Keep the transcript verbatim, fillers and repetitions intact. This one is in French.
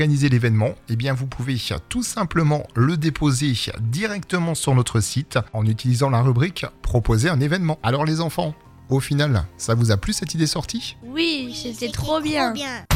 organiser l'événement, eh bien vous pouvez tout simplement le déposer directement sur notre site en utilisant la rubrique Proposer un événement. Alors les enfants, au final, ça vous a plu cette idée sortie ? Oui, c'était trop bien. bien.